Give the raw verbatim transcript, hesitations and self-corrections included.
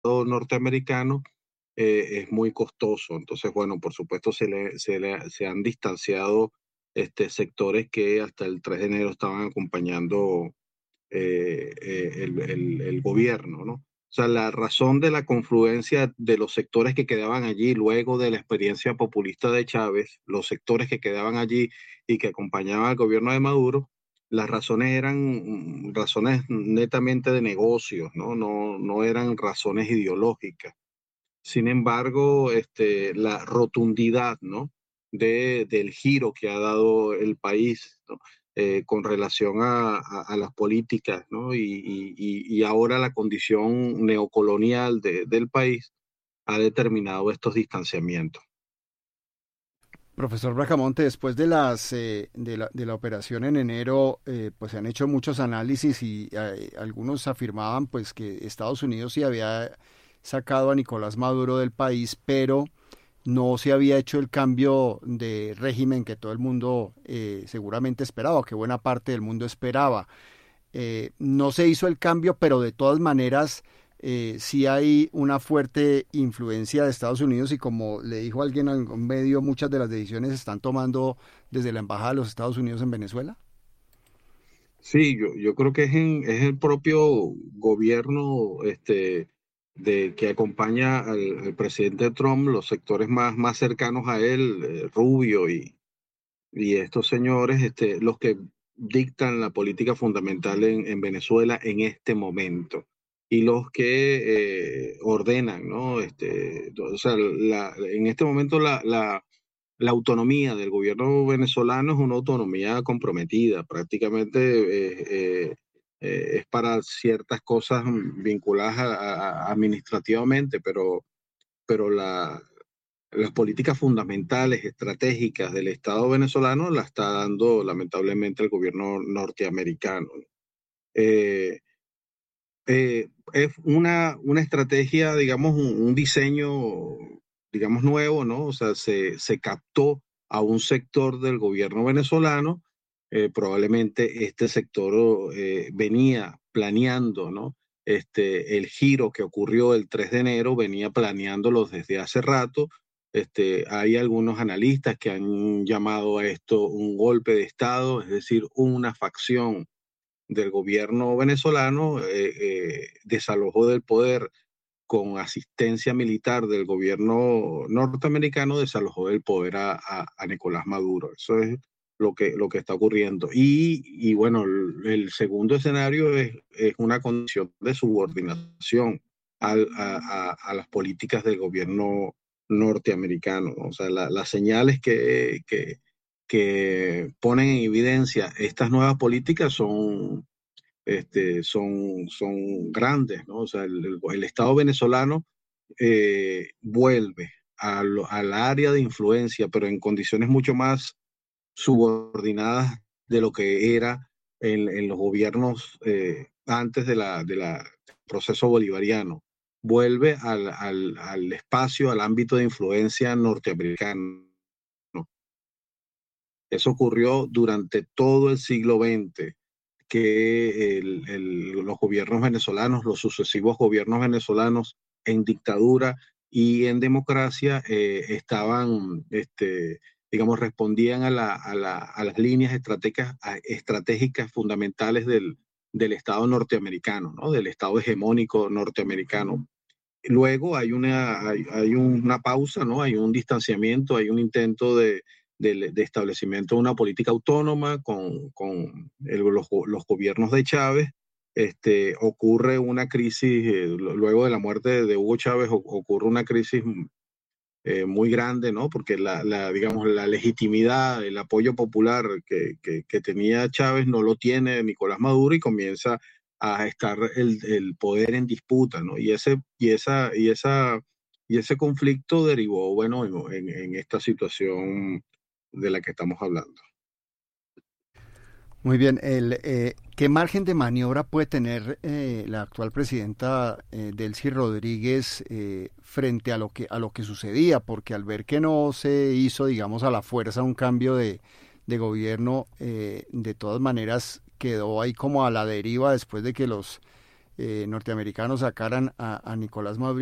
norteamericano eh, es muy costoso. Entonces, bueno, por supuesto se, le, se, le, se han distanciado este, sectores que hasta el tres de enero estaban acompañando eh, eh, el, el, el gobierno, ¿no? O sea, la razón de la confluencia de los sectores que quedaban allí luego de la experiencia populista de Chávez, los sectores que quedaban allí y que acompañaban al gobierno de Maduro, las razones eran mm, razones netamente de negocios, ¿no? No, no eran razones ideológicas. Sin embargo, este, la rotundidad, ¿no? de, del giro que ha dado el país, ¿no? eh, con relación a, a, a, las políticas, ¿no? y, y, y ahora la condición neocolonial de, del país ha determinado estos distanciamientos. Profesor Bracamonte, después de las eh, de, la, de la operación en enero, eh, pues se han hecho muchos análisis y eh, algunos afirmaban pues que Estados Unidos sí había sacado a Nicolás Maduro del país, pero no se había hecho el cambio de régimen que todo el mundo eh, seguramente esperaba, que buena parte del mundo esperaba. Eh, no se hizo el cambio, pero de todas maneras eh, sí hay una fuerte influencia de Estados Unidos y como le dijo alguien en un medio, muchas de las decisiones se están tomando desde la Embajada de los Estados Unidos en Venezuela. Sí, yo, yo creo que es, en, es el propio gobierno este, de, que acompaña al, al presidente Trump, los sectores más, más cercanos a él, eh, Rubio y, y estos señores, este, los que dictan la política fundamental en, en Venezuela en este momento y los que eh, ordenan, ¿no? Este, o sea, la, en este momento la, la, la autonomía del gobierno venezolano es una autonomía comprometida, prácticamente eh, eh, eh, es para ciertas cosas vinculadas a, a, administrativamente, pero, pero la, las políticas fundamentales, estratégicas del Estado venezolano la está dando lamentablemente el gobierno norteamericano. Eh, eh, es una, una estrategia, digamos, un, un diseño, digamos, nuevo, ¿no? O sea, se, se captó a un sector del gobierno venezolano, eh, probablemente este sector eh, venía planeando, ¿no? Este, el giro que ocurrió el tres de enero, venía planeándolo desde hace rato. Este, hay algunos analistas que han llamado a esto un golpe de Estado, es decir, una facción del gobierno venezolano eh, eh, desalojó del poder con asistencia militar del gobierno norteamericano, desalojó del poder a, a, a Nicolás Maduro. Eso es lo que, lo que está ocurriendo. Y, y bueno, el, el, segundo escenario es, es, una condición de subordinación al, a, a, a, las políticas del gobierno norteamericano, ¿no? O sea, la, las señales que, que, que ponen en evidencia estas nuevas políticas son este, son, son grandes, ¿no? O sea, el, el, el Estado venezolano eh, vuelve a lo, al área de influencia, pero en condiciones mucho más subordinadas de lo que era en, en los gobiernos eh, antes de la, de la proceso bolivariano. Vuelve al, al, al espacio, al ámbito de influencia norteamericano. Eso ocurrió durante todo el siglo veinte, que el, el, los gobiernos venezolanos, los sucesivos gobiernos venezolanos en dictadura y en democracia eh, estaban, este, digamos, respondían a, la, a, la, a las líneas estratégicas, estratégicas fundamentales del, del Estado norteamericano, ¿no? Del Estado hegemónico norteamericano. Luego hay una, hay, hay una pausa, ¿no? Hay un distanciamiento, hay un intento de, de, de establecimiento de una política autónoma con, con el, los, los, gobiernos de Chávez. Este, ocurre una crisis, eh, luego de la muerte de, de Hugo Chávez, ocurre una crisis eh, muy grande, ¿no? Porque la, la, digamos, la legitimidad, el apoyo popular que, que, que tenía Chávez no lo tiene Nicolás Maduro y comienza a estar el, el poder en disputa, ¿no? Y ese, y esa, y esa, y ese conflicto derivó, bueno, en, en esta situación de la que estamos hablando. Muy bien, el, eh, ¿qué margen de maniobra puede tener eh, la actual presidenta eh, Delcy Rodríguez eh, frente a lo que a lo que sucedía? Porque al ver que no se hizo, digamos, a la fuerza un cambio de, de gobierno, eh, de todas maneras quedó ahí como a la deriva después de que los eh, norteamericanos sacaran a, a Nicolás Maduro